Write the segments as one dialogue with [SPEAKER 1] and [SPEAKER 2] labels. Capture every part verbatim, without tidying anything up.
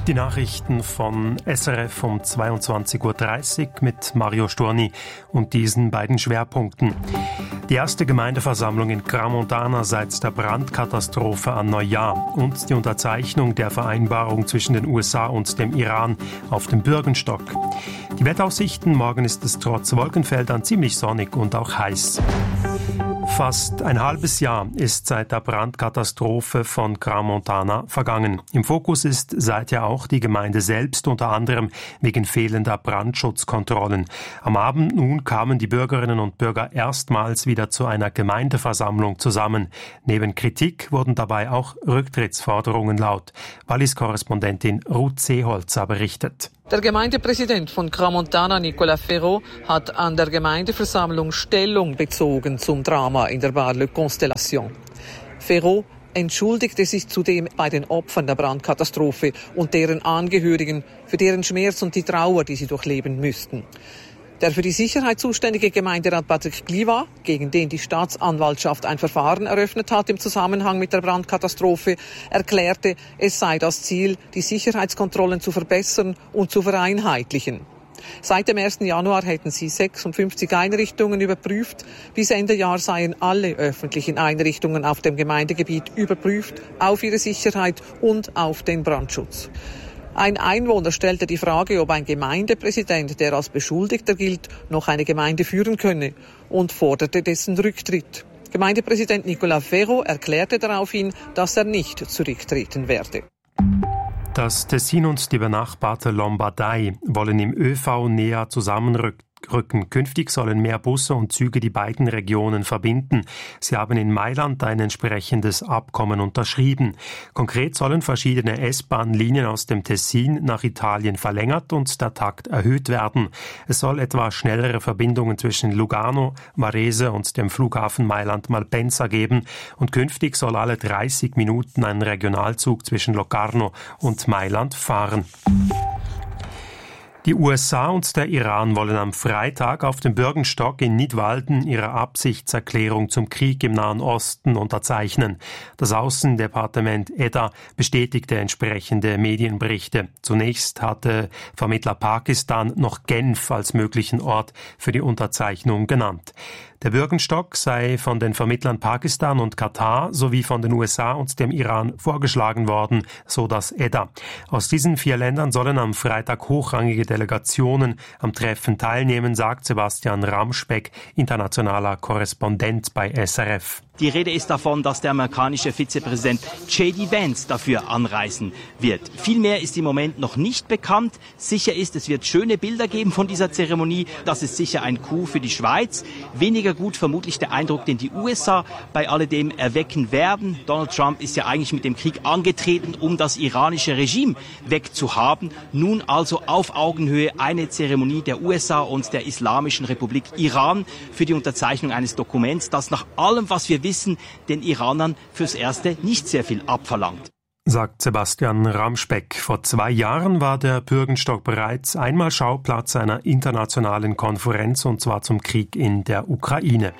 [SPEAKER 1] Die Nachrichten von S R F um zweiundzwanzig Uhr dreißig mit Mario Storni und diesen beiden Schwerpunkten. Die erste Gemeindeversammlung in Crans-Montana seit der Brandkatastrophe an Neujahr und die Unterzeichnung der Vereinbarung zwischen den U S A und dem Iran auf dem Bürgenstock. Die Wetteraussichten: Morgen ist es trotz Wolkenfeldern ziemlich sonnig und auch heiß. Fast ein halbes Jahr ist seit der Brandkatastrophe von Crans-Montana vergangen. Im Fokus ist seither auch die Gemeinde selbst, unter anderem wegen fehlender Brandschutzkontrollen. Am Abend nun kamen die Bürgerinnen und Bürger erstmals wieder zu einer Gemeindeversammlung zusammen. Neben Kritik wurden dabei auch Rücktrittsforderungen laut. Wallis-Korrespondentin Ruth Seeholzer berichtet.
[SPEAKER 2] Der Gemeindepräsident von Crans-Montana, Nicolas Ferraud, hat an der Gemeindeversammlung Stellung bezogen zum Drama in der Bar Le Constellation. Ferraud entschuldigte sich zudem bei den Opfern der Brandkatastrophe und deren Angehörigen für deren Schmerz und die Trauer, die sie durchleben müssten. Der für die Sicherheit zuständige Gemeinderat Patrick Gliva, gegen den die Staatsanwaltschaft ein Verfahren eröffnet hat im Zusammenhang mit der Brandkatastrophe, erklärte, es sei das Ziel, die Sicherheitskontrollen zu verbessern und zu vereinheitlichen. Seit dem ersten Januar hätten sie sechsundfünfzig Einrichtungen überprüft. Bis Ende Jahr seien alle öffentlichen Einrichtungen auf dem Gemeindegebiet überprüft auf ihre Sicherheit und auf den Brandschutz. Ein Einwohner stellte die Frage, ob ein Gemeindepräsident, der als Beschuldigter gilt, noch eine Gemeinde führen könne und forderte dessen Rücktritt. Gemeindepräsident Nicolas Ferraud erklärte daraufhin, dass er nicht zurücktreten werde.
[SPEAKER 1] Das Tessin und die benachbarte Lombardei wollen im ÖV näher zusammenrücken. Rücken. Künftig sollen mehr Busse und Züge die beiden Regionen verbinden. Sie haben in Mailand ein entsprechendes Abkommen unterschrieben. Konkret sollen verschiedene S-Bahn-Linien aus dem Tessin nach Italien verlängert und der Takt erhöht werden. Es soll etwa schnellere Verbindungen zwischen Lugano, Varese und dem Flughafen Mailand-Malpensa geben und künftig soll alle dreißig Minuten ein Regionalzug zwischen Locarno und Mailand fahren. Die U S A und der Iran wollen am Freitag auf dem Bürgenstock in Nidwalden ihre Absichtserklärung zum Krieg im Nahen Osten unterzeichnen. Das Außendepartement E D A bestätigte entsprechende Medienberichte. Zunächst hatte Vermittler Pakistan noch Genf als möglichen Ort für die Unterzeichnung genannt. Der Bürgenstock sei von den Vermittlern Pakistan und Katar sowie von den U S A und dem Iran vorgeschlagen worden, so das E D A. Aus diesen vier Ländern sollen am Freitag hochrangige Delegationen am Treffen teilnehmen, sagt Sebastian Ramspeck, internationaler Korrespondent bei S R F.
[SPEAKER 3] Die Rede ist davon, dass der amerikanische Vizepräsident J D Vance dafür anreisen wird. Viel mehr ist im Moment noch nicht bekannt. Sicher ist, es wird schöne Bilder geben von dieser Zeremonie. Das ist sicher ein Coup für die Schweiz. Weniger gut vermutlich der Eindruck, den die U S A bei alledem erwecken werden. Donald Trump ist ja eigentlich mit dem Krieg angetreten, um das iranische Regime wegzuhaben. Nun also auf Augenhöhe eine Zeremonie der U S A und der Islamischen Republik Iran für die Unterzeichnung eines Dokuments, das nach allem, was wir wissen, den Iranern fürs Erste nicht sehr viel abverlangt.
[SPEAKER 1] Sagt Sebastian Ramspeck. Vor zwei Jahren war der Bürgenstock bereits einmal Schauplatz einer internationalen Konferenz, und zwar zum Krieg in der Ukraine.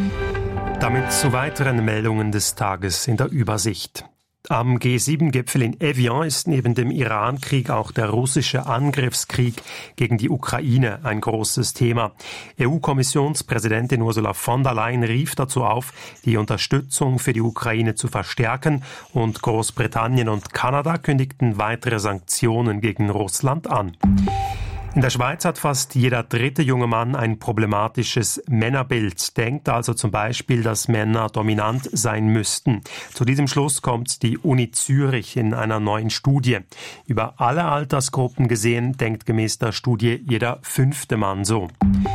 [SPEAKER 1] Damit zu weiteren Meldungen des Tages in der Übersicht. Am G sieben Gipfel in Evian ist neben dem Iran-Krieg auch der russische Angriffskrieg gegen die Ukraine ein großes Thema. E U-Kommissionspräsidentin Ursula von der Leyen rief dazu auf, die Unterstützung für die Ukraine zu verstärken, und Großbritannien und Kanada kündigten weitere Sanktionen gegen Russland an. In der Schweiz hat fast jeder dritte junge Mann ein problematisches Männerbild, denkt also zum Beispiel, dass Männer dominant sein müssten. Zu diesem Schluss kommt die Uni Zürich in einer neuen Studie. Über alle Altersgruppen gesehen denkt gemäß der Studie jeder fünfte Mann so.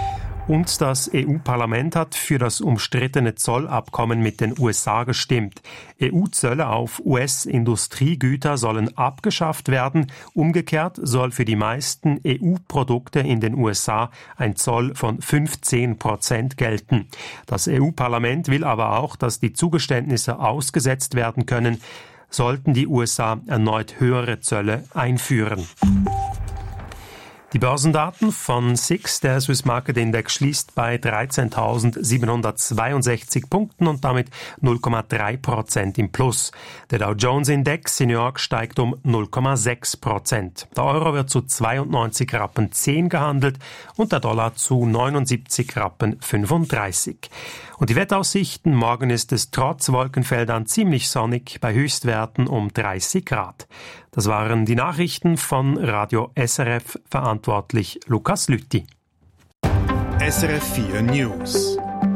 [SPEAKER 1] Und das E U-Parlament hat für das umstrittene Zollabkommen mit den U S A gestimmt. E U-Zölle auf U S-Industriegüter sollen abgeschafft werden. Umgekehrt soll für die meisten E U-Produkte in den U S A ein Zoll von fünfzehn Prozent gelten. Das E U-Parlament will aber auch, dass die Zugeständnisse ausgesetzt werden können, sollten die U S A erneut höhere Zölle einführen. Die Börsendaten von S I X, der Swiss Market Index, schließt bei dreizehntausendsiebenhundertzweiundsechzig Punkten und damit null Komma drei Prozent im Plus. Der Dow Jones Index in New York steigt um null Komma sechs Prozent. Der Euro wird zu zweiundneunzig Rappen zehn gehandelt und der Dollar zu neunundsiebzig Rappen fünfunddreißig. Und die Wetteraussichten: Morgen ist es trotz Wolkenfeldern ziemlich sonnig bei Höchstwerten um dreißig Grad. Das waren die Nachrichten von Radio S R F, verantwortlich Lukas Lütti.
[SPEAKER 4] S R F vier News.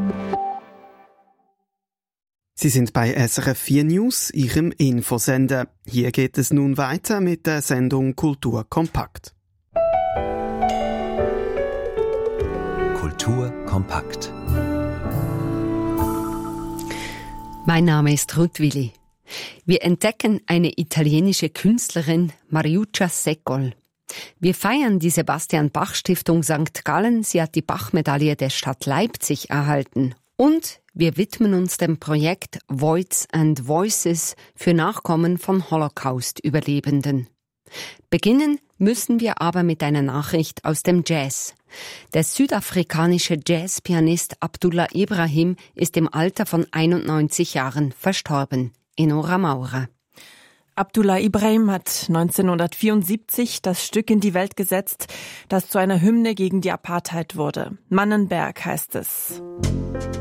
[SPEAKER 5] Sie sind bei S R F vier News, Ihrem Infosender. Hier geht es nun weiter mit der Sendung Kultur kompakt.
[SPEAKER 6] Kultur kompakt.
[SPEAKER 7] Mein Name ist Ruth Willi. Wir entdecken eine italienische Künstlerin, Mariuccia Secol. Wir feiern die Sebastian Bach Stiftung Sankt Gallen. Sie hat die Bach-Medaille der Stadt Leipzig erhalten. Und wir widmen uns dem Projekt Voids and Voices für Nachkommen von Holocaust-Überlebenden. Beginnen müssen wir aber mit einer Nachricht aus dem Jazz. Der südafrikanische Jazzpianist Abdullah Ibrahim ist im Alter von einundneunzig Jahren verstorben. Enora Maurer.
[SPEAKER 8] Abdullah Ibrahim hat neunzehnhundertvierundsiebzig das Stück in die Welt gesetzt, das zu einer Hymne gegen die Apartheid wurde. Mannenberg heißt es.